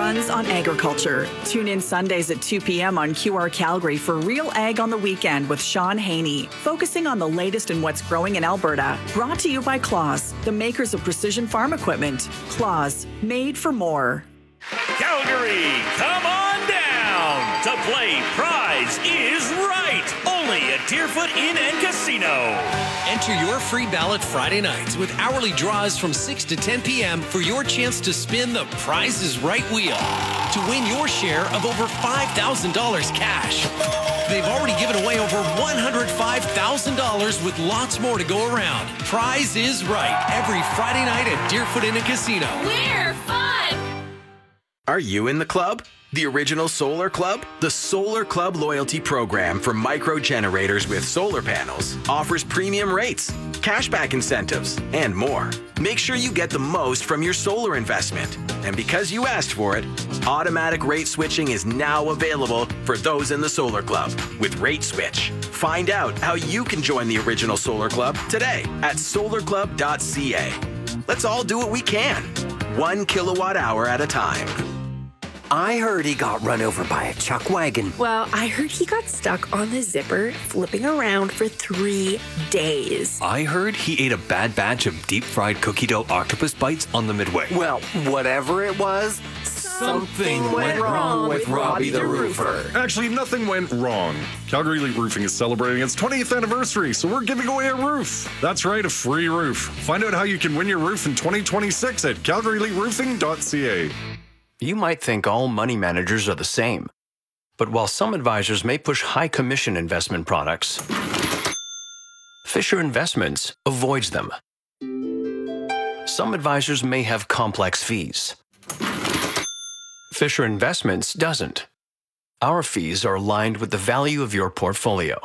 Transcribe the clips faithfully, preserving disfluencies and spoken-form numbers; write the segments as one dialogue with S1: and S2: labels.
S1: runs on agriculture. Tune in Sundays at two p.m. on Q R Calgary for Real Ag on the Weekend with Sean Haney, focusing on the latest in what's growing in Alberta. Brought to you by Claas, the makers of precision farm equipment. Claas, made for more.
S2: Calgary, come on down to play Prize is Right, only at Deerfoot Inn and Casino.
S3: Enter your free ballot Friday nights with hourly draws from six to ten p.m. for your chance to spin the Prize is Right wheel to win your share of over five thousand dollars cash. They've already given away over one hundred five thousand dollars with lots more to go around. Prize is Right every Friday night at Deerfoot Inn and Casino.
S4: We're fun!
S5: Are you in the club? The original Solar Club? The Solar Club loyalty program for micro generators with solar panels offers premium rates, cashback incentives, and more. Make sure you get the most from your solar investment. And because you asked for it, automatic rate switching is now available for those in the Solar Club with Rate Switch. Find out how you can join the original Solar Club today at solar club dot c a. Let's all do what we can, one kilowatt hour at a time.
S6: I heard he got run over by a chuck wagon.
S7: Well, I heard he got stuck on the zipper, flipping around for three days.
S8: I heard he ate a bad batch of deep-fried cookie dough octopus bites on the Midway.
S6: Well, whatever it was, something, something went wrong with Robbie the Roofer.
S9: Actually, nothing went wrong. Calgary Elite Roofing is celebrating its twentieth anniversary, so we're giving away a roof. That's right, a free roof. Find out how you can win your roof in twenty twenty-six at calgary elite roofing dot c a.
S8: You might think all money managers are the same, but while some advisors may push high commission investment products, Fisher Investments avoids them. Some advisors may have complex fees. Fisher Investments doesn't. Our fees are aligned with the value of your portfolio.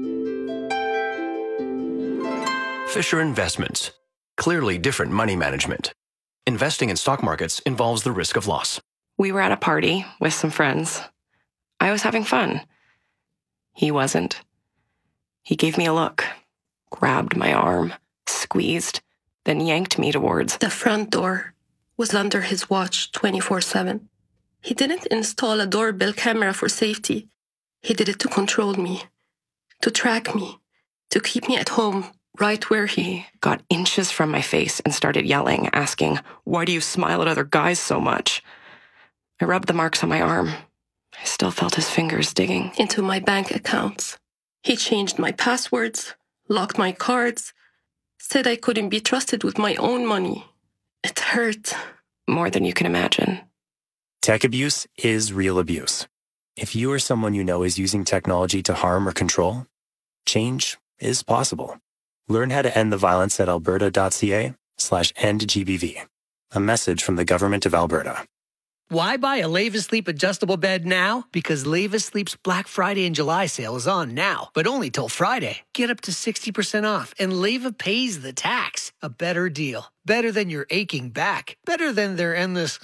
S8: Fisher Investments. Clearly different money management. Investing in stock markets involves the risk of loss.
S10: We were at a party with some friends. I was having fun. He wasn't. He gave me a look, grabbed my arm, squeezed, then yanked me towards
S11: the front door. Was under his watch twenty-four seven. He didn't install a doorbell camera for safety. He did it to control me, to track me, to keep me at home, right where he
S10: got inches from my face and started yelling, asking, "Why do you smile at other guys so much?" I rubbed the marks on my arm. I still felt his fingers digging
S11: into my bank accounts. He changed my passwords, locked my cards, said I couldn't be trusted with my own money. It hurt.
S10: More than you can imagine.
S12: Tech abuse is real abuse. If you or someone you know is using technology to harm or control, change is possible. Learn how to end the violence at alberta dot c a slash end G B V. A message from the Government of Alberta.
S13: Why buy a Leva Sleep adjustable bed now? Because Leva Sleep's Black Friday and July sale is on now, but only till Friday. Get up to sixty percent off, and Leva pays the tax. A better deal. Better than your aching back. Better than their endless...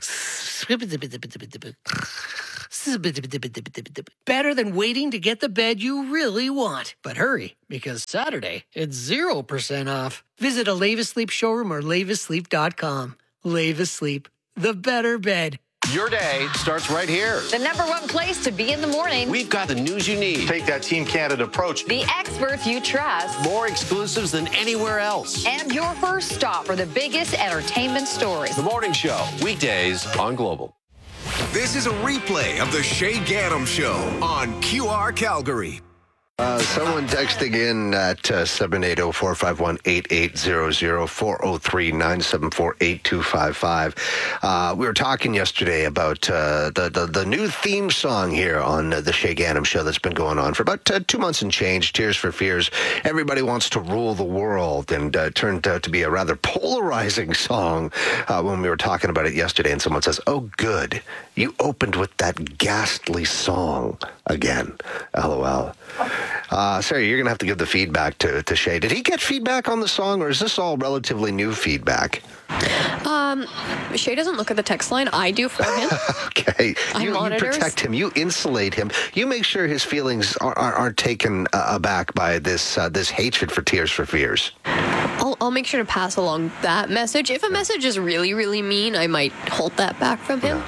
S13: Better than waiting to get the bed you really want. But hurry, because Saturday, it's zero percent off. Visit a Leva Sleep showroom or leva sleep dot com. Leva Sleep. The better bed.
S14: Your day starts right here.
S15: The number one place to be in the morning.
S14: We've got the news you need.
S16: Take that Team Canada approach.
S15: The experts you trust.
S14: More exclusives than anywhere else.
S15: And your first stop for the biggest entertainment stories.
S14: The Morning Show, weekdays on Global.
S17: This is a replay of the Shay Gaddam Show on Q R Calgary.
S18: Uh, someone texting in at uh, seven eight zero, four five one, eight eight zero zero, four zero three, nine seven four, eight two five five. Uh, we were talking yesterday about uh, the, the the new theme song here on uh, the Shay Gaddam Show that's been going on for about uh, two months and change, Tears for Fears. Everybody wants to rule the world, and uh, turned out to be a rather polarizing song uh, when we were talking about it yesterday, and someone says, "Oh, good, you opened with that ghastly song again." LOL. Uh, Sarah, you're going to have to give the feedback to, to Shay. Did he get feedback on the song, or is this all relatively new feedback?
S19: Um, Shay doesn't look at the text line. I do for him.
S18: Okay.
S19: I
S18: You, you protect him. You insulate him. You make sure his feelings are, are, aren't taken uh, aback by this uh, this hatred for Tears for Fears.
S19: I'll, I'll make sure to pass along that message. If a message is really, really mean, I might hold that back from him.
S18: Yeah.
S19: But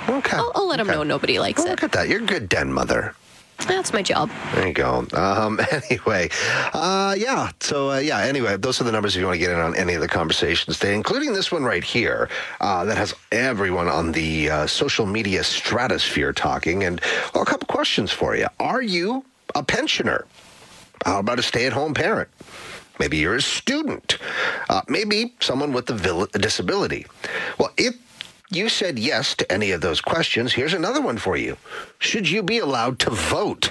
S18: Okay.
S19: I'll, I'll let him
S18: Okay.
S19: know nobody likes
S18: Well,
S19: it.
S18: look at that. You're a good den mother.
S19: That's my job.
S18: There you go. Um, anyway, uh, yeah. So, uh, yeah, anyway, those are the numbers if you want to get in on any of the conversations today, including this one right here uh, that has everyone on the uh, social media stratosphere talking. And well, a couple questions for you. Are you a pensioner? How about a stay-at-home parent? Maybe you're a student. Uh, maybe someone with a, vil- a disability. Well, if you said yes to any of those questions, here's another one for you. Should you be allowed to vote?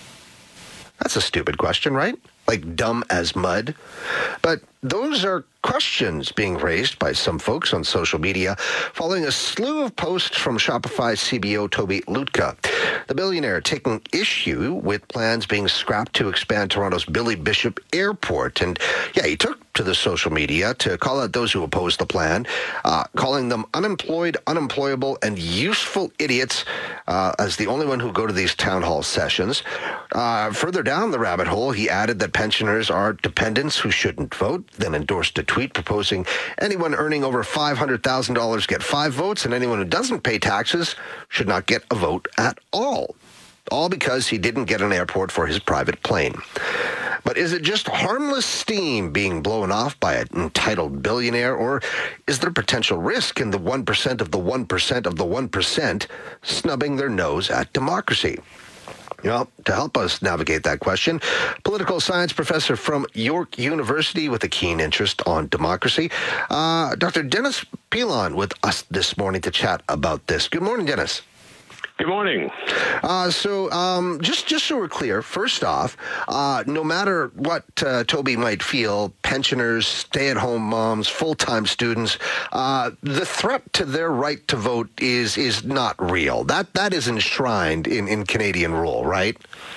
S18: That's a stupid question, right? Like dumb as mud. But those are questions being raised by some folks on social media following a slew of posts from Shopify C B O Toby Lutka. The billionaire taking issue with plans being scrapped to expand Toronto's Billy Bishop Airport. And yeah, he took to the social media to call out those who oppose the plan, uh, calling them unemployed, unemployable, and useful idiots uh, as the only one who go to these town hall sessions. Uh, further down the rabbit hole, he added that pensioners are dependents who shouldn't vote, then endorsed a tweet proposing anyone earning over five hundred thousand dollars get five votes, and anyone who doesn't pay taxes should not get a vote at all. All because he didn't get an airport for his private plane. But is it just harmless steam being blown off by an entitled billionaire, or is there potential risk in the one percent of the one percent of the one percent snubbing their nose at democracy? You know, to help us navigate that question, political science professor from York University with a keen interest on democracy, uh, Doctor Dennis Pilon with us this morning to chat about this. Good morning, Dennis.
S4: Good morning.
S18: Uh, so um, just, just so we're clear, first off, uh, no matter what uh, Toby might feel, pensioners, stay-at-home moms, full-time students, uh, the threat to their right to vote is is not real. That That is enshrined in, in Canadian rule, right?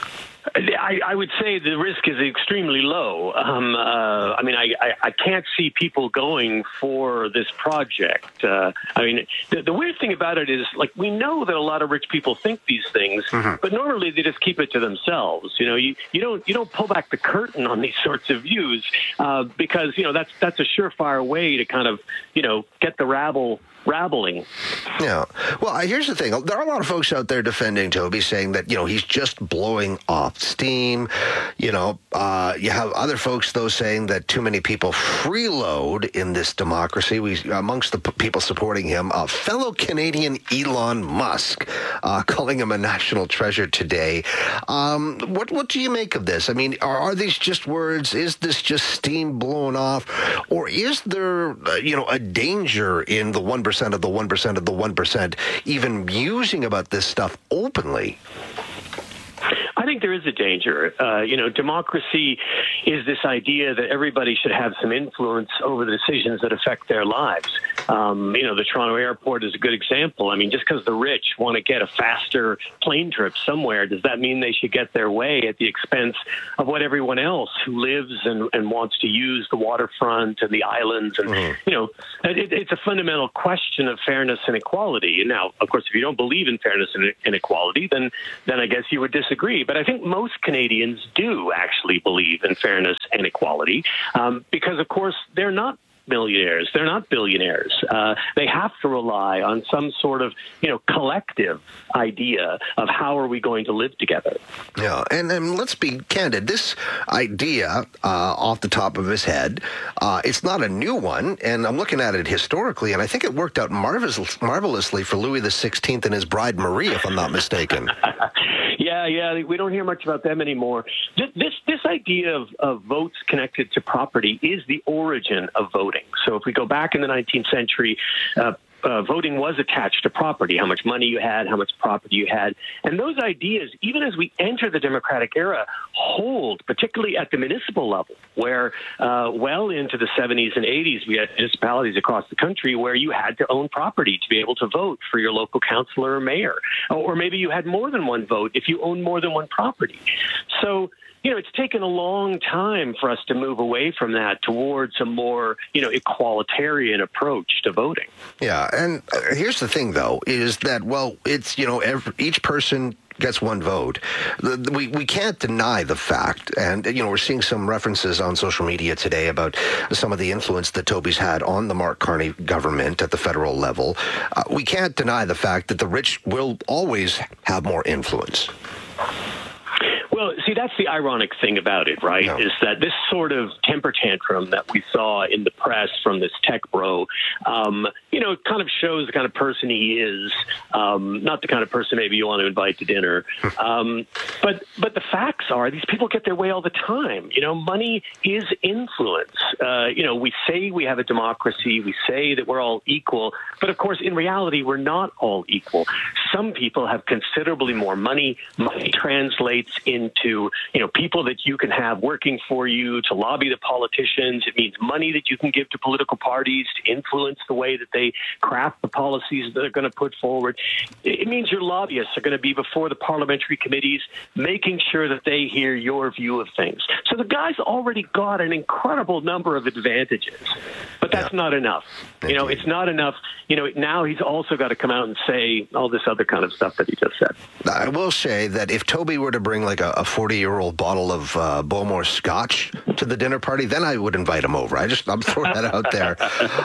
S4: I, I would say the risk is extremely low. Um, uh, I mean, I, I, I can't see people going for this project. Uh, I mean, the, the weird thing about it is, like, we know that a lot of rich people think these things, mm-hmm. but normally they just keep it to themselves. You know, you, you don't you don't pull back the curtain on these sorts of views uh, because, you know, that's that's a surefire way to kind of, you know, get the rabble rabbling.
S18: Yeah. Well, here's the thing. There are a lot of folks out there defending Toby, saying that, you know, he's just blowing off steam. You know, uh, you have other folks, though, saying that too many people freeload in this democracy. We, amongst the p- people supporting him, a fellow Canadian Elon Musk, uh, calling him a national treasure today. Um, what, what do you make of this? I mean, are, are these just words? Is this just steam blown off? Or is there, uh, you know, a danger in the one percent of the one percent of the one percent even musing about this stuff openly?
S4: I think there is a danger. Uh, you know, democracy is this idea that everybody should have some influence over the decisions that affect their lives. Um, you know, the Toronto airport is a good example. I mean, just because the rich want to get a faster plane trip somewhere, does that mean they should get their way at the expense of what everyone else who lives and, and wants to use the waterfront and the islands? And, mm-hmm. you know, it, it's a fundamental question of fairness and equality. Now, of course, if you don't believe in fairness and inequality, then, then I guess you would disagree. But I think most Canadians do actually believe in fairness and equality um, because, of course, they're not millionaires. They're not billionaires. Uh, they have to rely on some sort of, you know, collective idea of how are we going to live together.
S18: Yeah, and, and let's be candid. This idea, uh, off the top of his head, uh, it's not a new one, and I'm looking at it historically, and I think it worked out marvelous, marvelously for Louis the Sixteenth and his bride Marie, if I'm not mistaken.
S4: Yeah, yeah, we don't hear much about them anymore. This this idea of, of votes connected to property is the origin of voting. So if we go back in the nineteenth century, uh, Uh, voting was attached to property, how much money you had, how much property you had. And those ideas, even as we enter the democratic era, hold, particularly at the municipal level, where uh, well into the seventies and eighties, we had municipalities across the country where you had to own property to be able to vote for your local councillor or mayor. Or maybe you had more than one vote if you owned more than one property. So, you know, it's taken a long time for us to move away from that towards a more, you know, equalitarian approach to voting.
S18: Yeah, and here's the thing, though, is that, well, it's, you know, every, each person gets one vote. The, the, we, we can't deny the fact, and, you know, we're seeing some references on social media today about some of the influence that Toby's had on the Mark Carney government at the federal level. Uh, we can't deny the fact that the rich will always have more influence.
S4: Well, see, that's the ironic thing about it, right, no. is that this sort of temper tantrum that we saw in the press from this tech bro, um, you know, it kind of shows the kind of person he is, um, not the kind of person maybe you want to invite to dinner. Um, but but the facts are these people get their way all the time. You know, money is influence. Uh, you know, we say we have a democracy. We say that we're all equal. But, of course, in reality, we're not all equal. Some people have considerably more money. Money translates into, you know, people that you can have working for you to lobby the politicians. It means money that you can give to political parties to influence the way that they craft the policies that they're going to put forward. It means your lobbyists are going to be before the parliamentary committees, making sure that they hear your view of things. So the guy's already got an incredible number of advantages, but that's yeah. not enough. You know, it's not enough. You know, now he's also got to come out and say all this other kind of stuff that he just said.
S18: I will say that if Toby were to bring like a forty-year-old bottle of uh, Bowmore Scotch to the dinner party, then I would invite him over. I just, I'm throwing that out there.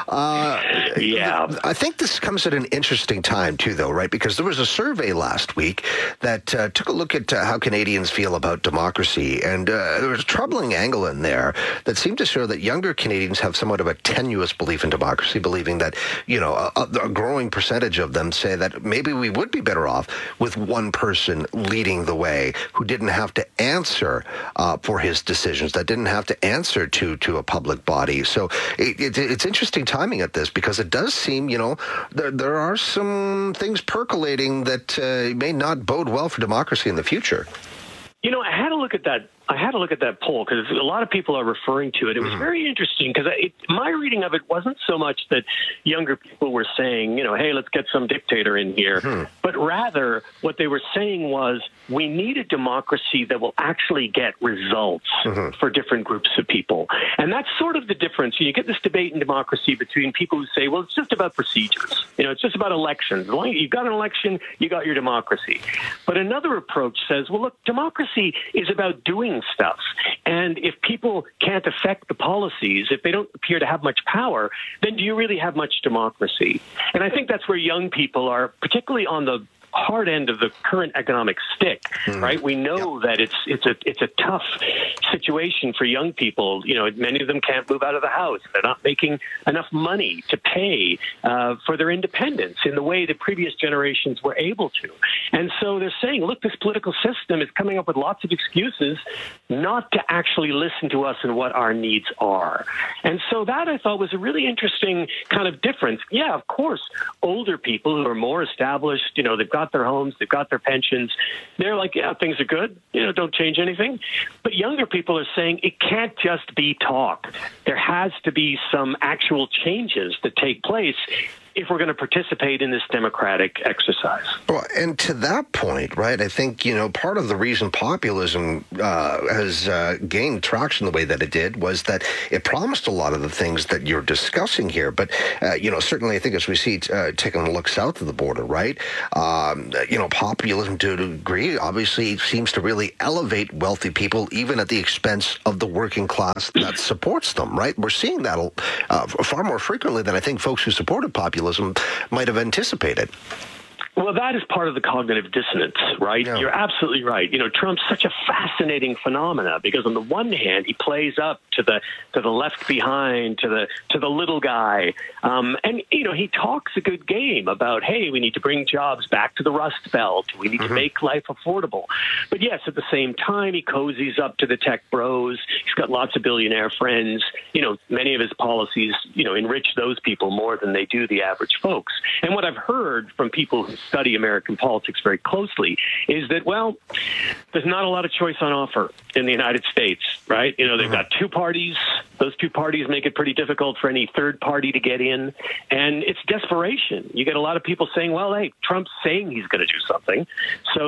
S18: Uh,
S4: yeah.
S18: I think this comes at an interesting time, too, though, right? Because there was a survey last week that uh, took a look at uh, how Canadians feel about democracy. And uh, there was a troubling angle in there that seemed to show that younger Canadians have somewhat of a tenuous belief in democracy, believing that, you know, a, a growing percentage of them say that maybe we would be better off with one person leading the way who didn't have to answer uh, for his decisions, that didn't have to answer to to a public body. So it, it, it's interesting timing at this, because it does seem, you know, there, there are some things percolating that uh, may not bode well for democracy in the future.
S4: You know, I had to look at that. I had to look at that poll because a lot of people are referring to it. It was mm-hmm. very interesting because my reading of it wasn't so much that younger people were saying, you know, hey, let's get some dictator in here, mm-hmm. but rather what they were saying was we need a democracy that will actually get results mm-hmm. for different groups of people. And that's sort of the difference. You get this debate in democracy between people who say, well, it's just about procedures. You know, it's just about elections. As long as you've got an election, you got your democracy. But another approach says, well, look, democracy is about doing stuff. And if people can't affect the policies, if they don't appear to have much power, then do you really have much democracy? And I think that's where young people are, particularly on the hard end of the current economic stick, mm. right? We know yep. that it's it's a it's a tough situation for young people. You know, many of them can't move out of the house. They're not making enough money to pay uh, for their independence in the way that previous generations were able to. And so they're saying, look, this political system is coming up with lots of excuses not to actually listen to us and what our needs are. And so that, I thought, was a really interesting kind of difference. Yeah, of course, older people who are more established, you know, they've got their homes, they've got their pensions. They're like, yeah, things are good. You know, don't change anything. But younger people are saying it can't just be talk. There has to be some actual changes that take place if we're going to participate in this democratic exercise.
S18: Well, and to that point, right, I think, you know, part of the reason populism uh, has uh, gained traction the way that it did was that it promised a lot of the things that you're discussing here. But, uh, you know, certainly I think as we see uh, taking a look south of the border, right, um, you know, populism to a degree obviously seems to really elevate wealthy people, even at the expense of the working class that supports them, right? We're seeing that uh, far more frequently than I think folks who supported populism might have anticipated.
S4: Well, that is part of the cognitive dissonance, right? Yeah. You're absolutely right. You know, Trump's such a fascinating phenomena because on the one hand, he plays up to the to the left behind, to the to the little guy, um, and you know, he talks a good game about, hey, we need to bring jobs back to the Rust Belt, we need mm-hmm. to make life affordable. But yes, at the same time, he cozies up to the tech bros. He's got lots of billionaire friends. You know, many of his policies, you know, enrich those people more than they do the average folks. And what I've heard from people who study American politics very closely is that, well, there's not a lot of choice on offer in the United States, right? You know, they've got two parties. Those two parties make it pretty difficult for any third party to get in. And it's desperation. You get a lot of people saying, well, hey, Trump's saying he's going to do something. So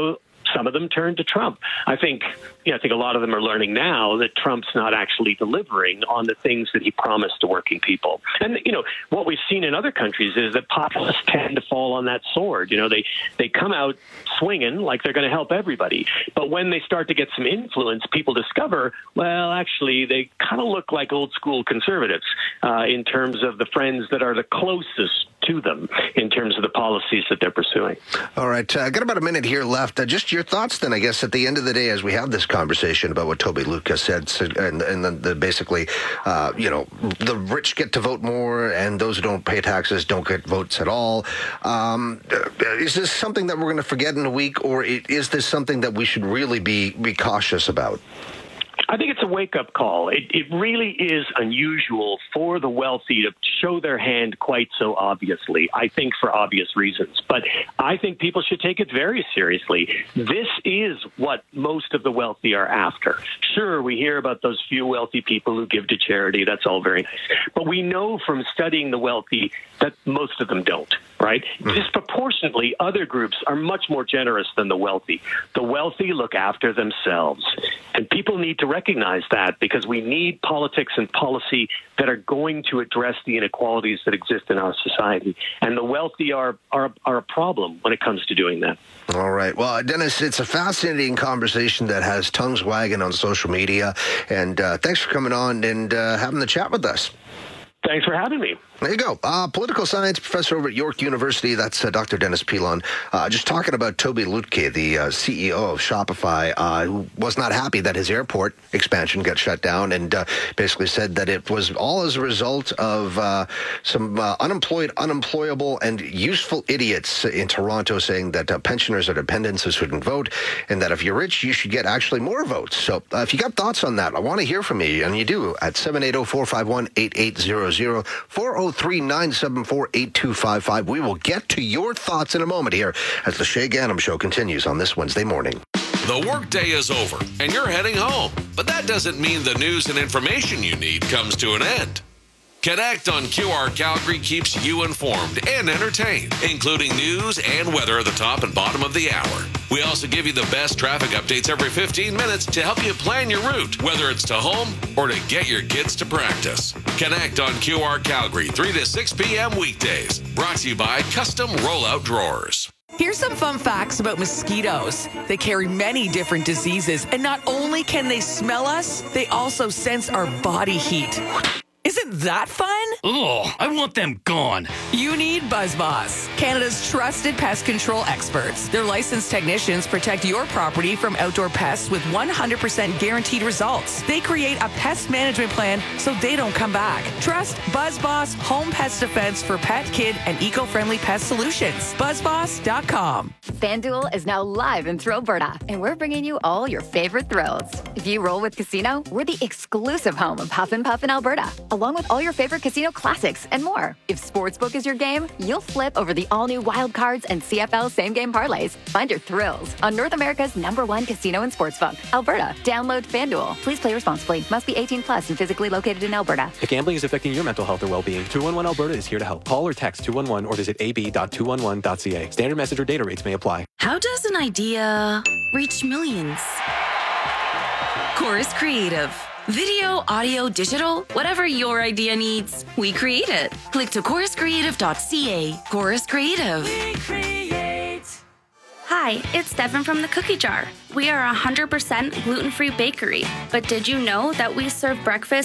S4: some of them turned to Trump. I think, you know, I think a lot of them are learning now that Trump's not actually delivering on the things that he promised to working people. And, you know, what we've seen in other countries is that populists tend to fall on that sword. You know, they, they come out swinging like they're going to help everybody. But when they start to get some influence, people discover, well, actually, they kind of look like old school conservatives uh, in terms of the friends that are the closest to them in terms of the policies that they're pursuing.
S18: All right. I uh, got about a minute here left. Uh, just your thoughts then, I guess, at the end of the day, as we have this conversation about what Toby Lucas said, and, and the, the basically, uh, you know, the rich get to vote more and those who don't pay taxes don't get votes at all. Um, is this something that we're going to forget in a week, or is this something that we should really be, be cautious about?
S4: I think it's a wake-up call. It, it really is unusual for the wealthy to show their hand quite so obviously, I think for obvious reasons. But I think people should take it very seriously. This is what most of the wealthy are after. Sure, we hear about those few wealthy people who give to charity. That's all very nice. But we know from studying the wealthy that most of them don't, right? Mm-hmm. Disproportionately, other groups are much more generous than the wealthy. The wealthy look after themselves. And people need to recognize that, because we need politics and policy that are going to address the inequalities that exist in our society. And the wealthy are, are, are a problem when it comes to doing that.
S18: All right. Well, Dennis, it's a fascinating conversation that has tongues wagging on social media. And uh, thanks for coming on and uh, having the chat with us.
S4: Thanks for having me.
S18: There you go. Uh, political science professor over at York University. That's uh, Doctor Dennis Pilon. Uh, just talking about Toby Lutke, the uh, C E O of Shopify, uh, who was not happy that his airport expansion got shut down, and uh, basically said that it was all as a result of uh, some uh, unemployed, unemployable, and useful idiots in Toronto saying that uh, pensioners or dependents shouldn't vote, and that if you're rich, you should get actually more votes. So uh, if you got thoughts on that, I want to hear from you, and you do, at seven eight zero, four five one, eight eight zero zero, four oh three, nine seven four, eight two five five. We will get to your thoughts in a moment here as the Shay Ganem Show continues on this Wednesday morning.
S16: The workday is over and you're heading home, but that doesn't mean the news and information you need comes to an end. Connect on Q R Calgary keeps you informed and entertained, including news and weather at the top and bottom of the hour. We also give you the best traffic updates every fifteen minutes to help you plan your route, whether it's to home or to get your kids to practice. Connect on Q R Calgary, three to six p.m. weekdays. Brought to you by Custom Rollout Drawers.
S20: Here's some fun facts about mosquitoes. They carry many different diseases, and not only can they smell us, they also sense our body heat. Isn't that fun?
S21: Ugh, I want them gone.
S20: You need BuzzBoss, Canada's trusted pest control experts. Their licensed technicians protect your property from outdoor pests with one hundred percent guaranteed results. They create a pest management plan so they don't come back. Trust BuzzBoss Home Pest Defense for pet, kid, and eco-friendly pest solutions. BuzzBoss dot com.
S22: FanDuel is now live in Thrill Alberta, and we're bringing you all your favorite thrills. If you roll with Casino, we're the exclusive home of Huff and Puff in Alberta, along with all your favorite casino classics and more. If Sportsbook is your game, you'll flip over the all-new Wild Cards and C F L same-game parlays. Find your thrills on North America's number one casino and sportsbook, Alberta. Download FanDuel. Please play responsibly. Must be eighteen plus and physically located in Alberta.
S23: If gambling is affecting your mental health or well-being, two one one Alberta is here to help. Call or text two one one or visit a b dot two one one dot c a. Standard message or data rates may apply.
S24: How does an idea reach millions? Chorus Creative. Video, audio, digital, whatever your idea needs, we create it. Click to chorus creative dot c a. Chorus Creative.
S25: We create. Hi, it's Devin from the Cookie Jar. We are a one hundred percent gluten-free bakery. But did you know that we serve breakfast